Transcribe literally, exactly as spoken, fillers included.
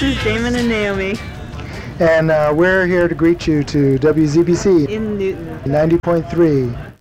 is Damon and Naomi. And uh, we're here to greet you to W Z B C in Newton. ninety point three.